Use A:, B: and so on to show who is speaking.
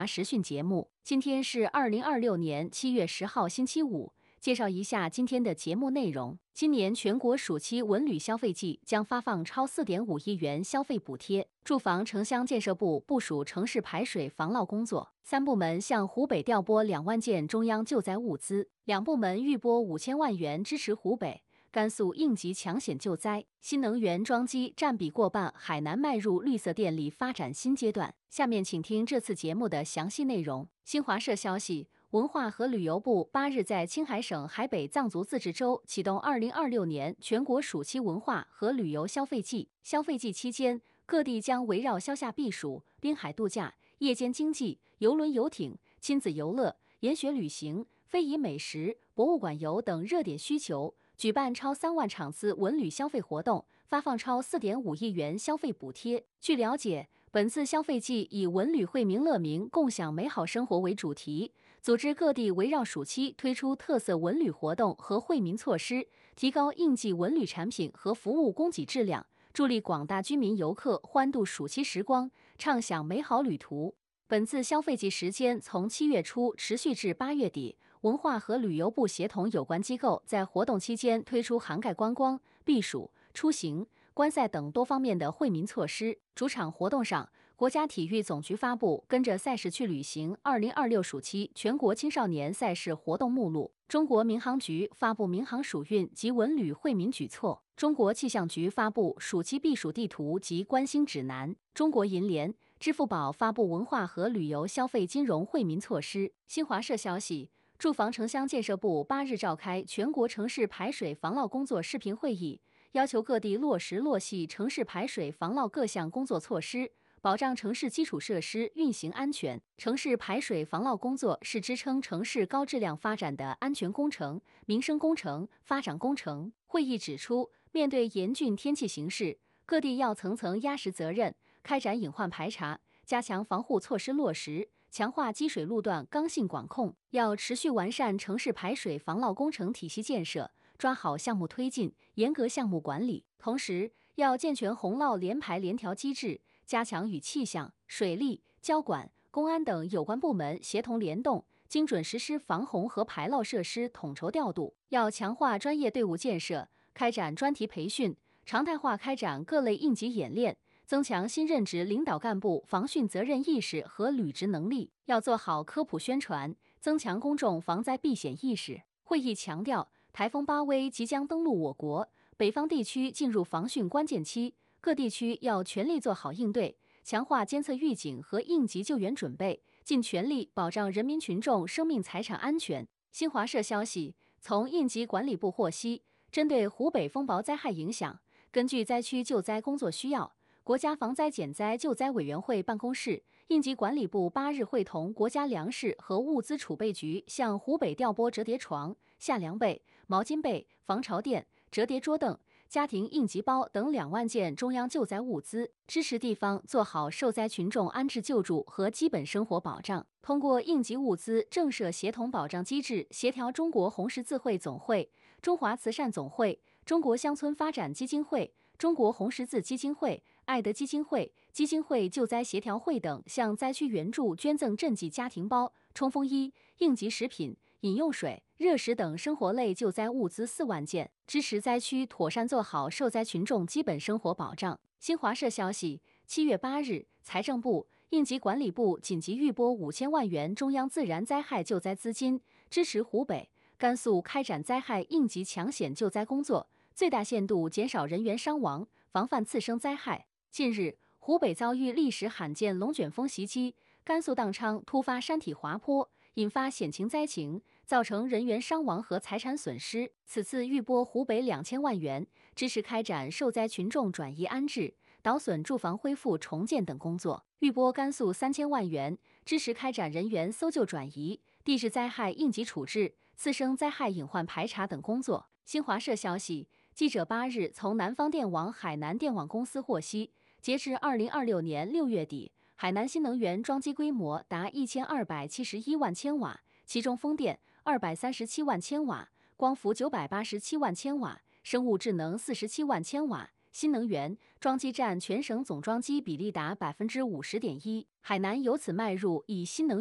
A: 时讯节目，今天是2026年7月10号星期五。介绍一下今天的节目内容。今年全国暑期文旅消费季将发放超4.5亿元消费补贴。住房城乡建设部部署城市排水防涝工作，3部门向湖北调拨2万件中央救灾物资，2部门预拨5000万元支持湖北。甘肃应急抢险救灾，新能源装机占比过半，海南迈入绿色电力发展新阶段。下面请听这次节目的详细内容。新华社消息，文化和旅游部8日在青海省海北藏族自治州启动2026年全国暑期文化和旅游消费季。消费季期间，各地将围绕消夏避暑、滨海度假、夜间经济、邮轮游艇、亲子游乐、研学旅行、非遗美食、博物馆游等热点需求，举办超3万场次文旅消费活动，发放超4.5亿元消费补贴。据了解，本次消费季以文旅惠民乐民、共享美好生活为主题，组织各地围绕暑期推出特色文旅活动和惠民措施，提高应季文旅产品和服务供给质量，助力广大居民游客欢度暑期时光，畅享美好旅途。本次消费季时间从7月初持续至8月底，文化和旅游部协同有关机构在活动期间推出涵盖观光、避暑、出行、观赛等多方面的惠民措施。主场活动上，国家体育总局发布《跟着赛事去旅行2026暑期全国青少年赛事活动目录》，中国民航局发布民航暑运及文旅惠民举措，中国气象局发布暑期避暑地图及观星指南，中国银联、支付宝发布文化和旅游消费金融惠民措施。新华社消息，住房城乡建设部8日召开全国城市排水防涝工作视频会议，要求各地落实落细城市排水防涝各项工作措施，保障城市基础设施运行安全。城市排水防涝工作是支撑城市高质量发展的安全工程、民生工程、发展工程。会议指出，面对严峻天气形势，各地要层层压实责任，开展隐患排查，加强防护措施落实，强化积水路段刚性管控，要持续完善城市排水防涝工程体系建设，抓好项目推进，严格项目管理。同时，要健全洪涝联排联调机制，加强与气象、水利、交管、公安等有关部门协同联动，精准实施防洪和排涝设施统筹调度。要强化专业队伍建设，开展专题培训，常态化开展各类应急演练，增强新任职领导干部防汛责任意识和履职能力。要做好科普宣传，增强公众防灾避险意识。会议强调，台风巴威即将登陆我国，北方地区进入防汛关键期，各地区要全力做好应对，强化监测预警和应急救援准备，尽全力保障人民群众生命财产安全。新华社消息，从应急管理部获悉，针对湖北风雹灾害影响，根据灾区救灾工作需要，国家防灾减灾救灾委员会办公室、应急管理部8日会同国家粮食和物资储备局向湖北调拨折叠床、夏凉被、毛巾被、防潮垫、折叠桌凳、家庭应急包等2万件中央救灾物资，支持地方做好受灾群众安置救助和基本生活保障。通过应急物资政设协同保障机制，协调中国红十字会总会、中华慈善总会、中国乡村发展基金会、中国红十字基金会、爱德基金会、基金会救灾协调会等向灾区援助捐赠赈济家庭包、冲锋衣、应急食品、饮用水、热食等生活类救灾物资4万件，支持灾区妥善做好受灾群众基本生活保障。新华社消息，7月8日，财政部、应急管理部紧急预拨5000万元中央自然灾害救灾资金，支持湖北、甘肃开展灾害应急抢险救灾工作，最大限度减少人员伤亡，防范次生灾害。近日，湖北遭遇历史罕见龙卷风袭击，甘肃宕昌突发山体滑坡，引发险情灾情，造成人员伤亡和财产损失。此次预拨湖北2000万元，支持开展受灾群众转移安置、倒损住房恢复重建等工作；预拨甘肃3000万元，支持开展人员搜救转移、地质灾害应急处置、次生灾害隐患排查等工作。新华社消息，记者8日从南方电网海南电网公司获悉，截至2026年6月底，海南新能源装机规模达1271万千瓦，其中风电237万千瓦，光伏987万千瓦，生物智能47万千瓦， 新能源装机占全省总装机比例达50.1%，海南由此迈入以新能